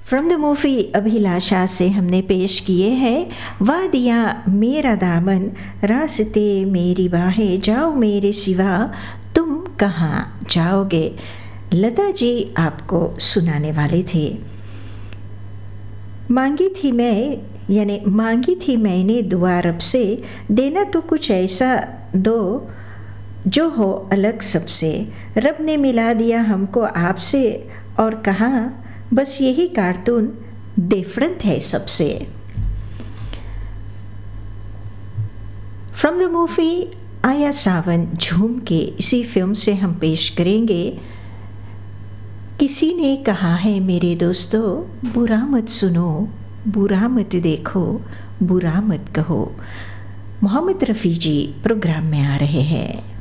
From the movie अभिलाषा से हमने पेश किए हैं वादिया मेरा दामन, रास्ते मेरी बाहें, जाओ मेरे सिवा तुम कहाँ जाओगे। लता जी आपको सुनाने वाले थे। मांगी थी मैंने दुआ रब से, देना तो कुछ ऐसा दो जो हो अलग सबसे। रब ने मिला दिया हमको आपसे और कहा बस यही कार्टून डिफरेंट है सबसे। फ्रॉम द मूवी आया सावन झूम के, इसी फिल्म से हम पेश करेंगे किसी ने कहा है मेरे दोस्तों, बुरा मत सुनो, बुरा मत देखो, बुरा मत कहो। मोहम्मद रफ़ी जी प्रोग्राम में आ रहे हैं।